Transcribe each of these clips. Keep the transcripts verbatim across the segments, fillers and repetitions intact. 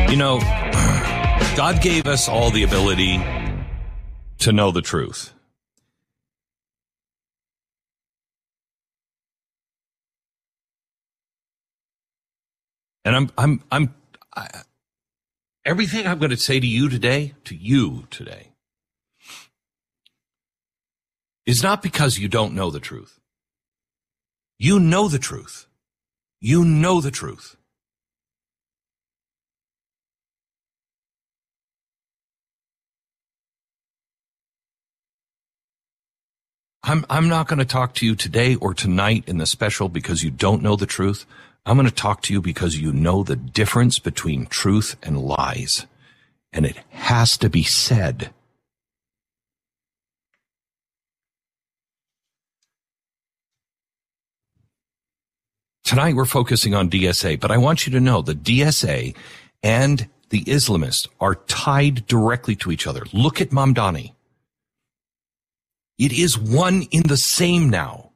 You know, God gave us all the ability to know the truth. And I'm, I'm, I'm, I, everything I'm going to say to you today, to you today, is not because you don't know the truth. You know the truth. You know the truth. I'm, I'm not going to talk to you today or tonight in the special because you don't know the truth. I'm going to talk to you because you know the difference between truth and lies. And it has to be said. Tonight we're focusing on D S A, but I want you to know the D S A and the Islamists are tied directly to each other. Look at Mamdani. It is one in the same now.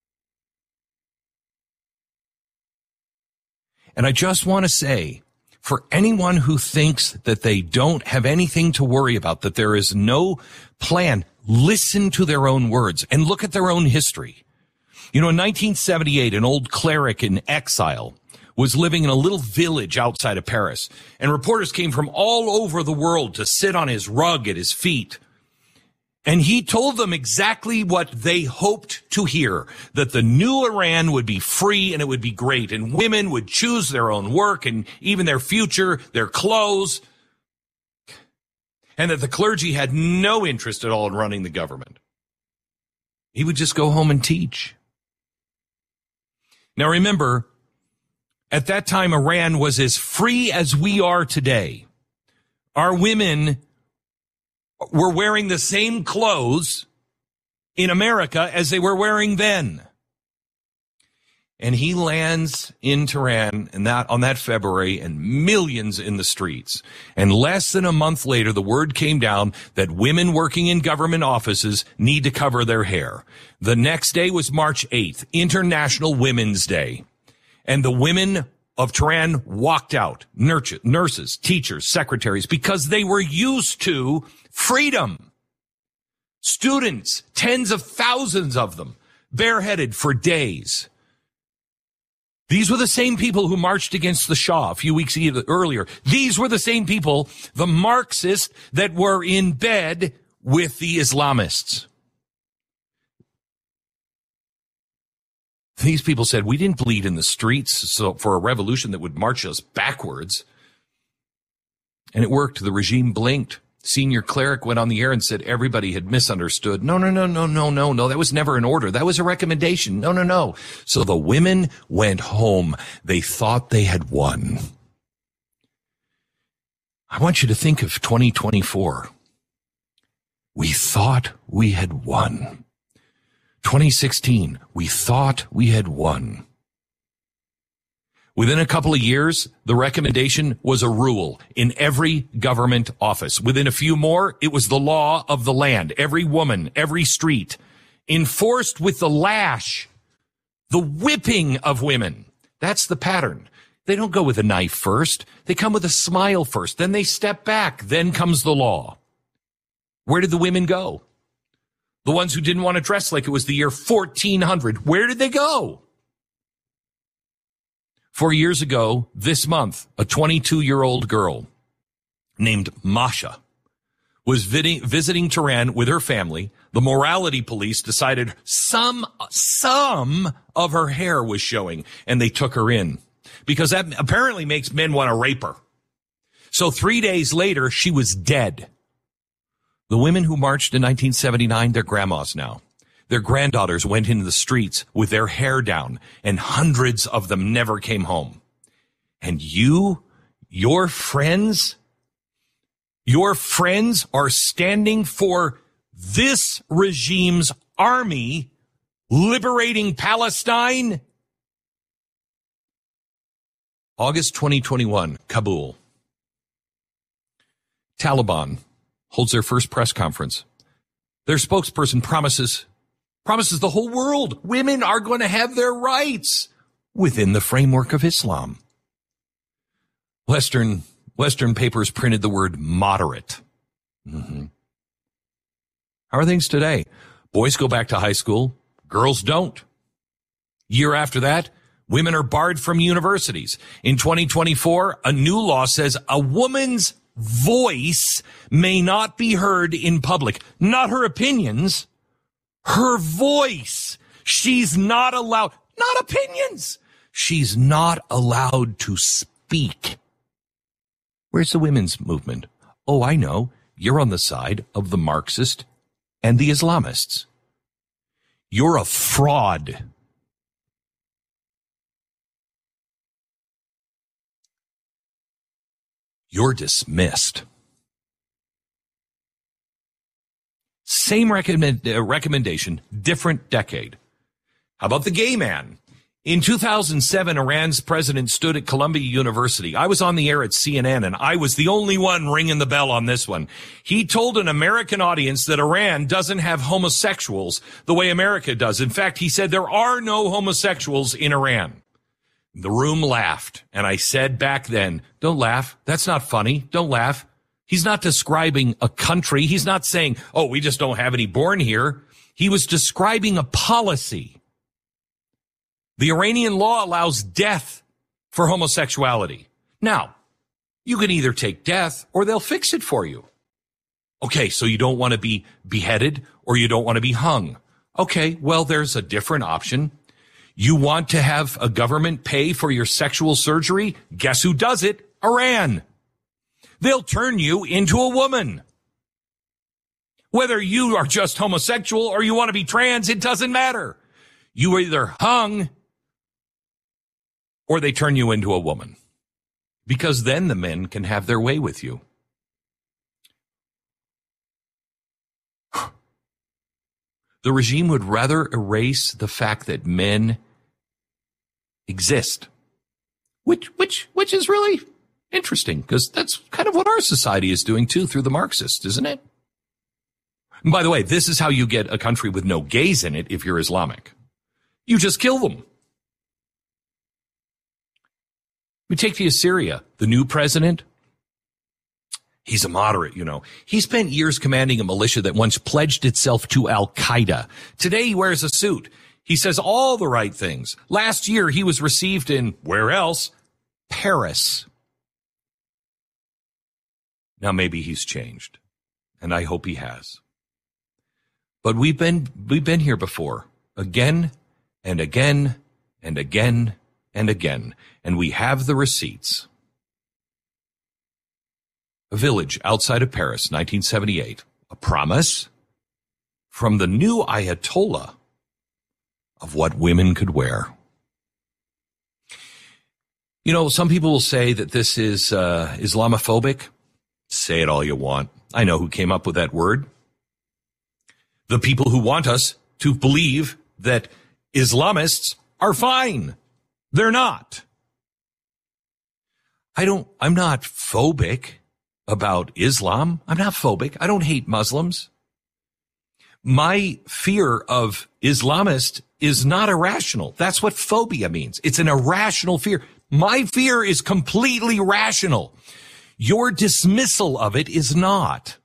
And I just want to say, for anyone who thinks that they don't have anything to worry about, that there is no plan, listen to their own words and look at their own history. You know, in nineteen seventy-eight, an old cleric in exile was living in a little village outside of Paris, and reporters came from all over the world to sit on his rug at his feet. And he told them exactly what they hoped to hear, that the new Iran would be free and it would be great, and women would choose their own work and even their future, their clothes, and that the clergy had no interest at all in running the government. He would just go home and teach. Now remember, at that time, Iran was as free as we are today. Our women were wearing the same clothes in America as they were wearing then. And he lands in Tehran and that on that February, and millions in the streets. And less than a month later, the word came down that women working in government offices need to cover their hair. The next day was March eighth, International Women's Day. And the women of Tehran walked out, nurses, teachers, secretaries, because they were used to freedom. Students, tens of thousands of them, bareheaded for days. These were the same people who marched against the Shah a few weeks earlier. These were the same people, the Marxists, that were in bed with the Islamists. These people said, we didn't bleed in the streets so for a revolution that would march us backwards. And it worked. The regime blinked. Senior cleric went on the air and said everybody had misunderstood. No, no, no, no, no, no, no. That was never an order. That was a recommendation. No, no, no. So the women went home. They thought they had won. I want you to think of twenty twenty-four. We thought we had won. twenty sixteen, we thought we had won. Within a couple of years, the recommendation was a rule in every government office. Within a few more, it was the law of the land. Every woman, every street, enforced with the lash, the whipping of women. That's the pattern. They don't go with a knife first. They come with a smile first. Then they step back. Then comes the law. Where did the women go? The ones who didn't want to dress like it was the year fourteen hundred. Where did they go? Four years ago, this month, a twenty-two-year-old girl named Masha was visiting Tehran with her family. The morality police decided some, some of her hair was showing, and they took her in because that apparently makes men want to rape her. So three days later, she was dead. The women who marched in nineteen seventy-nine, they're grandmas now. Their granddaughters went into the streets with their hair down, and hundreds of them never came home. And you, your friends, your friends are standing for this regime's army liberating Palestine? August twenty twenty-one, Kabul. Taliban holds their first press conference. Their spokesperson promises promises the whole world women are going to have their rights within the framework of Islam. Western Western papers printed the word moderate. Mm-hmm. How are things today? Boys go back to high school. Girls don't. Year after that, women are barred from universities. In twenty twenty-four, a new law says a woman's voice may not be heard in public. Not her opinions, her voice. She's not allowed, not opinions. She's not allowed to speak. Where's the women's movement? Oh, I know. You're on the side of the Marxist and the Islamists. You're a fraud. You're dismissed. Same recommend, uh, recommendation, different decade. How about the gay man? In two thousand seven, Iran's president stood at Columbia University. I was on the air at C N N, and I was the only one ringing the bell on this one. He told an American audience that Iran doesn't have homosexuals the way America does. In fact, he said there are no homosexuals in Iran. The room laughed, and I said back then, don't laugh. That's not funny. Don't laugh. He's not describing a country. He's not saying, oh, we just don't have any born here. He was describing a policy. The Iranian law allows death for homosexuality. Now, you can either take death or they'll fix it for you. Okay, so you don't want to be beheaded or you don't want to be hung. Okay, well, there's a different option. You want to have a government pay for your sexual surgery? Guess who does it? Iran. They'll turn you into a woman. Whether you are just homosexual or you want to be trans, it doesn't matter. You are either hung or they turn you into a woman, because then the men can have their way with you. The regime would rather erase the fact that men exist, which which which is really interesting, because that's kind of what our society is doing too through the Marxists, isn't it? And by the way, this is how you get a country with no gays in it if you're Islamic. You just kill them. We take to Syria. The new president, he's a moderate, you know. He spent years commanding a militia that once pledged itself to Al-Qaeda. Today he wears a suit. He says all the right things. Last year he was received in, where else? Paris. Now maybe he's changed, and I hope he has. But we've been we've been here before, again and again and again and again, and we have the receipts. A village outside of Paris, nineteen seventy-eight, a promise from the new Ayatollah of what women could wear. You know, some people will say that this is uh, Islamophobic. Say it all you want. I know who came up with that word. The people who want us to believe that Islamists are fine. They're not. I don't, I'm not phobic about Islam. I'm not phobic. I don't hate Muslims. My fear of Islamists is not irrational. That's what phobia means. It's an irrational fear. My fear is completely rational. Your dismissal of it is not.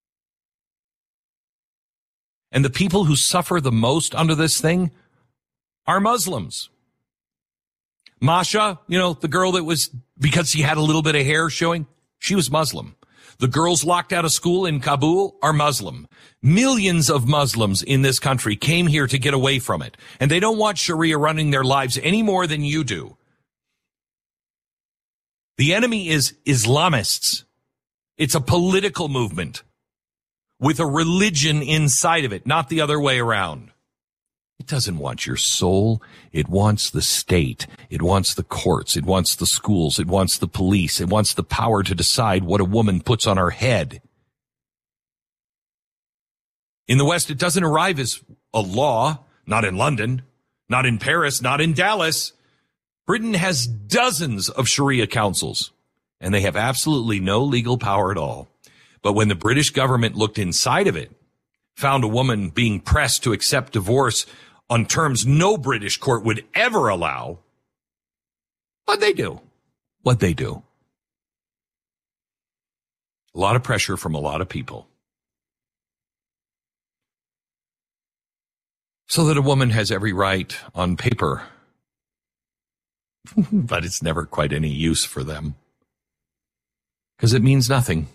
And the people who suffer the most under this thing are Muslims. Masha, you know, the girl that was, because she had a little bit of hair showing, she was Muslim. The girls locked out of school in Kabul are Muslim. Millions of Muslims in this country came here to get away from it. And they don't want Sharia running their lives any more than you do. The enemy is Islamists. It's a political movement with a religion inside of it, not the other way around. It doesn't want your soul. It wants the state. It wants the courts. It wants the schools. It wants the police. It wants the power to decide what a woman puts on her head. In the West, it doesn't arrive as a law, not in London, not in Paris, not in Dallas. Britain has dozens of Sharia councils, and they have absolutely no legal power at all. But when the British government looked inside of it, found a woman being pressed to accept divorce on terms no British court would ever allow, what'd they do? What'd they do? A lot of pressure from a lot of people. So that a woman has every right on paper, but it's never quite any use for them because it means nothing.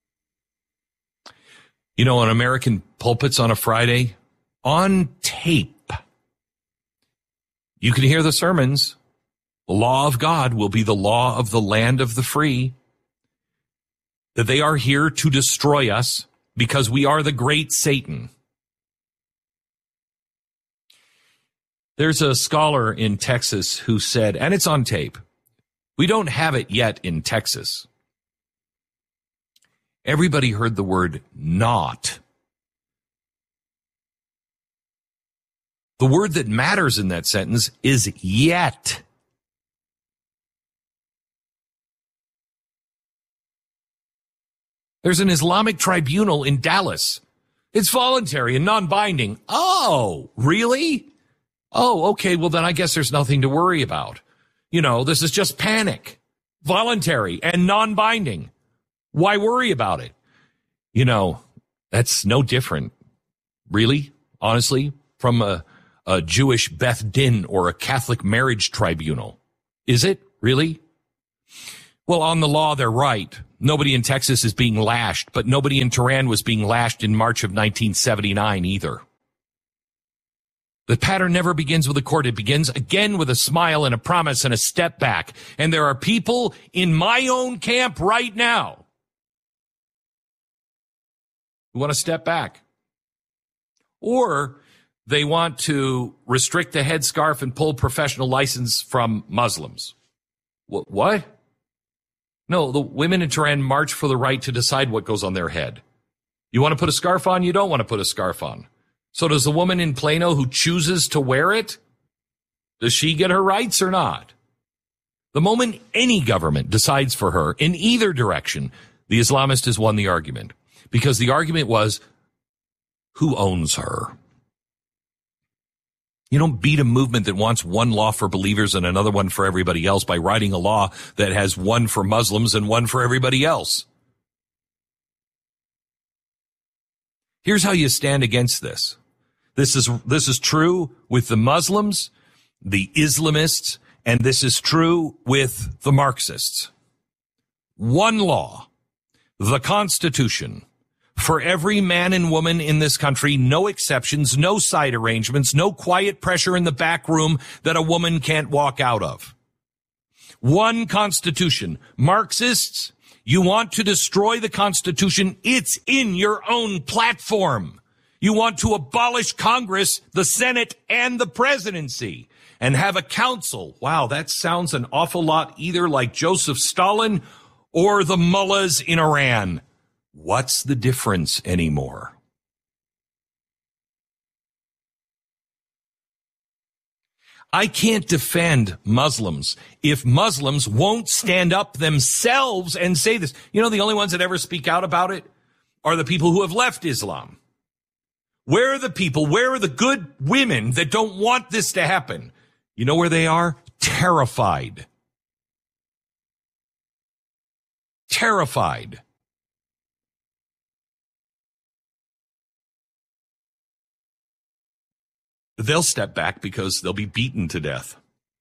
You know, on American pulpits on a Friday, on tape, you can hear the sermons. The law of God will be the law of the land of the free. That they are here to destroy us because we are the great Satan. There's a scholar in Texas who said, and it's on tape, we don't have it yet in Texas. Everybody heard the word not. The word that matters in that sentence is yet. There's an Islamic tribunal in Dallas. It's voluntary and non-binding. Oh, really? Oh, okay. Well, then I guess there's nothing to worry about. You know, this is just panic. Voluntary and non-binding. Why worry about it? You know, that's no different, really, honestly, from a, a Jewish Beth Din or a Catholic marriage tribunal. Is it, really? Well, on the law, they're right. Nobody in Texas is being lashed, but nobody in Tehran was being lashed in March of nineteen seventy-nine either. The pattern never begins with a court. It begins again with a smile and a promise and a step back. And there are people in my own camp right now who want to step back. Or they want to restrict the headscarf and pull professional license from Muslims. What? No, the women in Tehran march for the right to decide what goes on their head. You want to put a scarf on? You don't want to put a scarf on. So does the woman in Plano who chooses to wear it, does she get her rights or not? The moment any government decides for her in either direction, the Islamist has won the argument. Because the argument was, who owns her? You don't beat a movement that wants one law for believers and another one for everybody else by writing a law that has one for Muslims and one for everybody else. Here's how you stand against this. This is, this is true with the Muslims, the Islamists, and this is true with the Marxists. One law, the Constitution, for every man and woman in this country, no exceptions, no side arrangements, no quiet pressure in the back room that a woman can't walk out of. One Constitution. Marxists, you want to destroy the Constitution. It's in your own platform. You want to abolish Congress, the Senate, and the presidency, and have a council. Wow, that sounds an awful lot either like Joseph Stalin or the mullahs in Iran. What's the difference anymore? I can't defend Muslims if Muslims won't stand up themselves and say this. You know, the only ones that ever speak out about it are the people who have left Islam. Where are the people, where are the good women that don't want this to happen? You know where they are? Terrified. Terrified. They'll step back because they'll be beaten to death.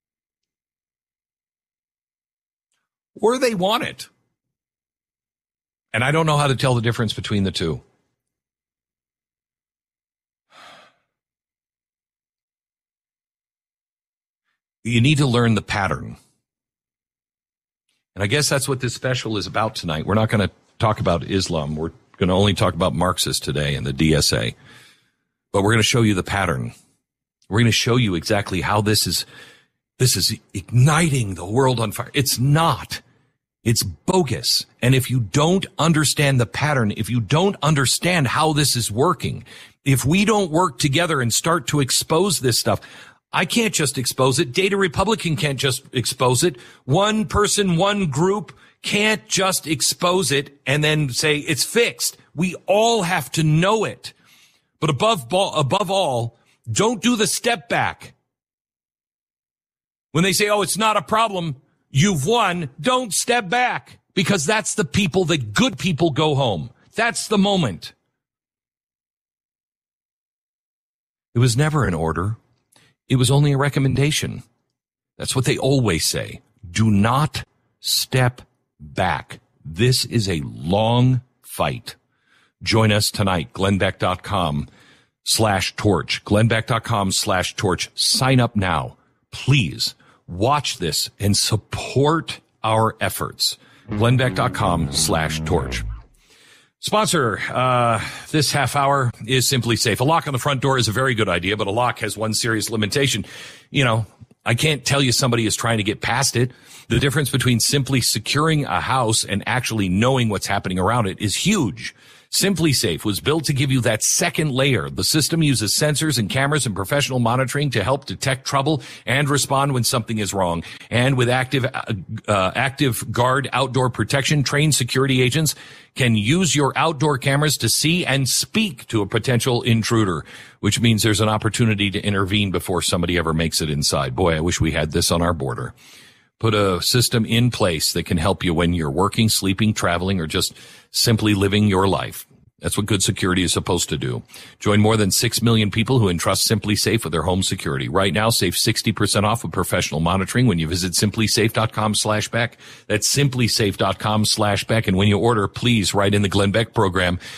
Or they want it. And I don't know how to tell the difference between the two. You need to learn the pattern. And I guess that's what this special is about tonight. We're not going to talk about Islam. We're going to only talk about Marxists today and the D S A. But we're going to show you the pattern. We're going to show you exactly how this is, this is igniting the world on fire. It's not. It's bogus. And if you don't understand the pattern, if you don't understand how this is working, if we don't work together and start to expose this stuff, I can't just expose it. Data Republican can't just expose it. One person, one group can't just expose it and then say it's fixed. We all have to know it. But above, above all, don't do the step back. When they say, oh, it's not a problem, you've won, don't step back. because that's the people that good people go home. That's the moment. It was never an order. It was only a recommendation. That's what they always say. Do not step back. This is a long fight. Join us tonight, glennbeck.com slash torch. glennbeck.com slash torch. Sign up now. Please watch this and support our efforts. glennbeck.com slash torch. Sponsor, uh, this half hour is Simply Safe. A lock on the front door is a very good idea, but a lock has one serious limitation. You know, I can't tell you somebody is trying to get past it. The difference between simply securing a house and actually knowing what's happening around it is huge. Simply Safe was built to give you that second layer. The system uses sensors and cameras and professional monitoring to help detect trouble and respond when something is wrong. And with active, uh, uh, active guard outdoor protection, trained security agents can use your outdoor cameras to see and speak to a potential intruder, which means there's an opportunity to intervene before somebody ever makes it inside. Boy, I wish we had this on our border. Put a system in place that can help you when you're working, sleeping, traveling, or just simply living your life. That's what good security is supposed to do. Join more than six million people who entrust Simply Safe with their home security. Right now, save sixty percent off with professional monitoring when you visit simplysafe.com slash Beck. That's simplysafe.com slash Beck. And when you order, please write in the Glenn Beck program